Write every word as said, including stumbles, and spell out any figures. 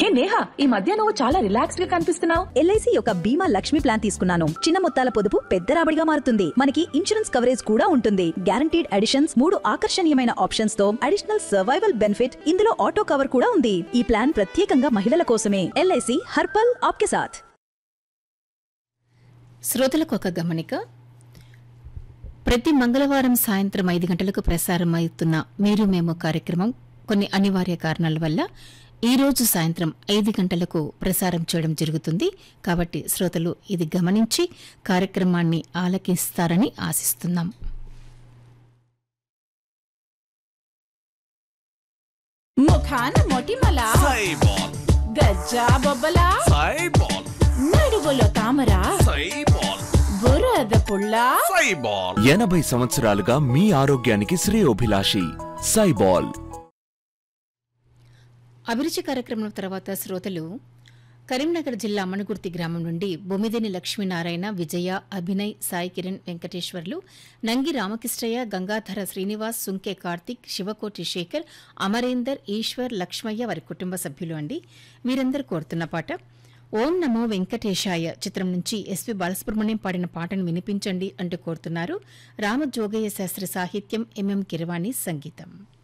నేహా, ఈ మధ్య నువ్వు చాలా రిలాక్స్డ్ గా కనిపిస్తున్నావు. ఎల్ఐసి యొక్క బీమా లక్ష్మి ప్లాన్ తీసుకున్నాను. చిన్న మొత్తాల పొదుపు పెద్ద రాబడిగా మారుతుంది. మనకి ఇన్సూరెన్స్ కవరేజ్ కూడా ఉంటుంది. గ్యారంటీడ్ అడిషన్స్, మూడు ఆకర్షణీయమైన ఆప్షన్స్ తో అడిషనల్ సర్వైవల్ బెనిఫిట్, ఇందులో ఆటో కవర్ కూడా ఉంది. ఈ ప్లాన్ ప్రత్యేకంగా మహిళల కోసమే. ఎల్ఐసి హర్పల్ ఆప్కే సాథ్. శ్రోతలకు ఒక గమనిక. ప్రతి మంగళవారం సాయంత్రం ఐదు గంటలకు ప్రసారం అవుతున్న మీరు మేము కార్యక్రమం కొన్ని అనివార్య కారణాల వల్ల ఈ రోజు సాయంత్రం ఐదు గంటలకు ప్రసారం చేయడం జరుగుతుంది. కాబట్టి శ్రోతలు ఇది గమనించి కార్యక్రమాన్ని ఆలకిస్తారని ఆశిస్తున్నాం. ముఖాన మొటిమల సైబాల్, గజ్జా బొబ్బల సైబాల్, నడువులో తామర సైబాల్, బురద పుల్ల సైబాల్. ఎనభై సంవత్సరాలుగా మీ ఆరోగ్యానికి శ్రేయోభిలాషి సైబాల్. అభిరుచి కార్యక్రమం తర్వాత శ్రోతలు కరీంనగర్ జిల్లా అమ్మనగుర్తి గ్రామం నుండి బొమ్మిదేని లక్ష్మీనారాయణ, విజయ, అభినయ్, సాయి కిరణ్, వెంకటేశ్వర్లు, నంగి రామకృష్ణయ్య, గంగాధర శ్రీనివాస్, సుంకే కార్తిక్, శివకోటి శేఖర్, అమరేందర్, ఈశ్వర్, లక్ష్మయ్య వారి కుటుంబ సభ్యులు అండి. వీరందరూ కోరుతున్న పాట ఓం నమో వెంకటేశాయ చిత్రం నుంచి ఎస్వి బాలసుబ్రహ్మణ్యం పాడిన పాటను వినిపించండి అంటూ కోరుతున్నారు. రామజోగయ్య శాస్త్రి సాహిత్యం, ఎంఎం కిరవాణి సంగీతం.